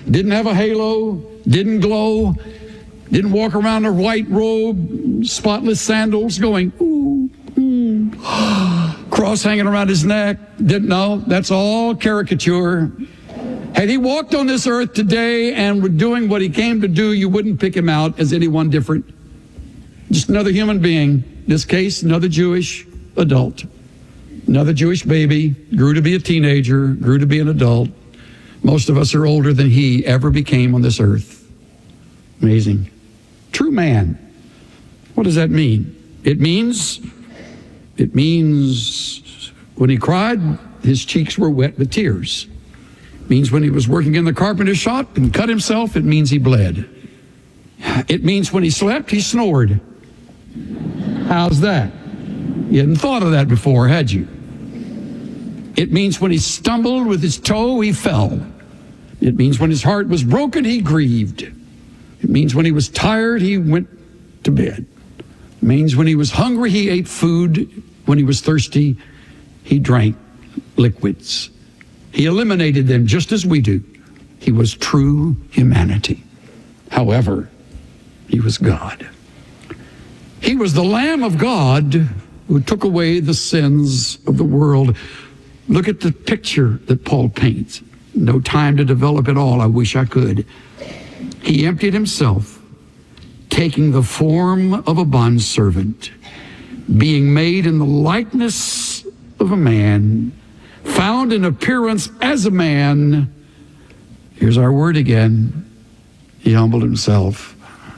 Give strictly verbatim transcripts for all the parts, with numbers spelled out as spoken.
didn't have a halo, didn't glow, didn't walk around in a white robe, spotless sandals going, ooh, mm. cross hanging around his neck. Didn't know. That's all caricature. Had he walked on this earth today and were doing what he came to do, you wouldn't pick him out as anyone different. Just another human being. In this case, another Jewish adult. Another Jewish baby, grew to be a teenager, grew to be an adult. Most of us are older than he ever became on this earth. Amazing. True man. What does that mean? It means, it means when he cried, his cheeks were wet with tears. It means when he was working in the carpenter's shop and cut himself, it means he bled. It means when he slept, he snored. How's that? You hadn't thought of that before, had you? It means when he stumbled with his toe, he fell. It means when his heart was broken, he grieved. It means when he was tired, he went to bed. It means when he was hungry, he ate food. When he was thirsty, he drank liquids. He eliminated them just as we do. He was true humanity. However, he was God. He was the Lamb of God who took away the sins of the world. Look at the picture that Paul paints. No time to develop it all. I wish I could. He emptied himself, taking the form of a bondservant, being made in the likeness of a man, found in appearance as a man. Here's our word again. He humbled himself,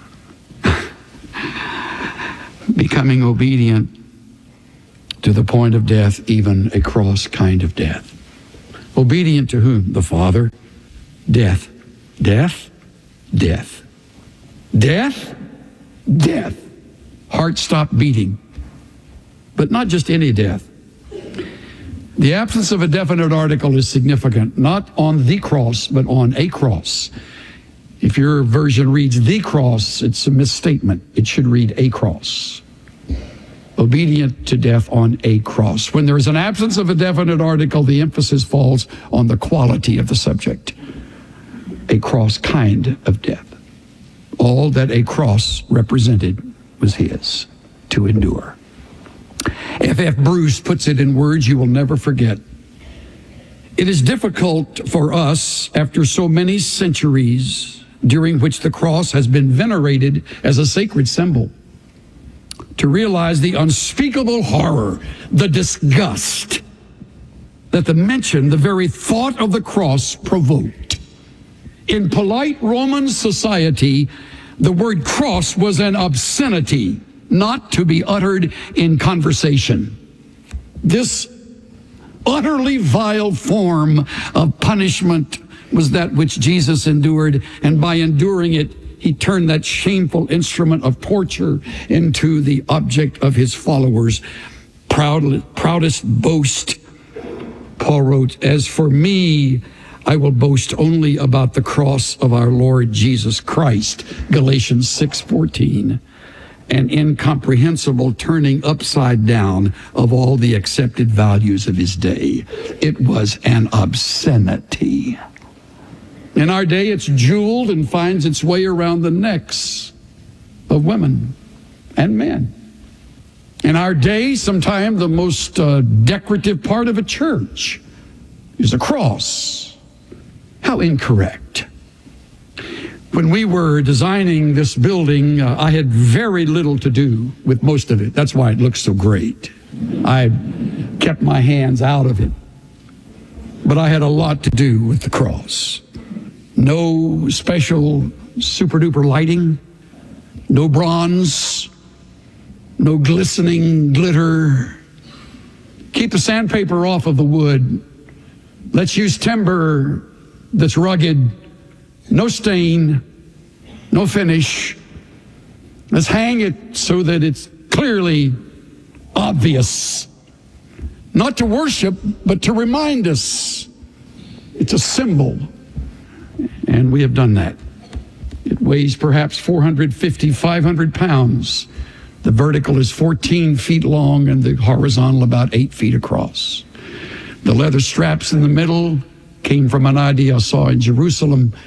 becoming obedient to the point of death, even a cross kind of death. Obedient to whom? The Father. Death. Death. Death. Death. Death. Heart stopped beating. But not just any death. The absence of a definite article is significant, not on the cross, but on a cross. If your version reads the cross, it's a misstatement. It should read a cross. Obedient to death on a cross. When there is an absence of a definite article, the emphasis falls on the quality of the subject. A cross kind of death. All that a cross represented was his to endure. F F Bruce puts it in words you will never forget. It is difficult for us, after so many centuries during which the cross has been venerated as a sacred symbol, to realize the unspeakable horror, the disgust that the mention, the very thought of the cross provoked. In polite Roman society, the word cross was an obscenity, not to be uttered in conversation. This utterly vile form of punishment was that which Jesus endured, and by enduring it, he turned that shameful instrument of torture into the object of his followers' proud, proudest boast. Paul wrote, "As for me, I will boast only about the cross of our Lord Jesus Christ," Galatians six fourteen, an incomprehensible turning upside down of all the accepted values of his day. It was an obscenity. In our day, it's jeweled and finds its way around the necks of women and men. In our day, sometimes the most uh, decorative part of a church is a cross. How incorrect. When we were designing this building, uh, I had very little to do with most of it. That's why it looks so great. I kept my hands out of it. But I had a lot to do with the cross. No special super-duper lighting, no bronze, no glistening glitter. Keep the sandpaper off of the wood. Let's use timber that's rugged, no stain, no finish. Let's hang it so that it's clearly obvious. Not to worship, but to remind us. It's a symbol. And we have done that. It weighs perhaps four hundred fifty, five hundred pounds. The vertical is fourteen feet long and the horizontal about eight feet across. The leather straps in the middle came from an idea I saw in Jerusalem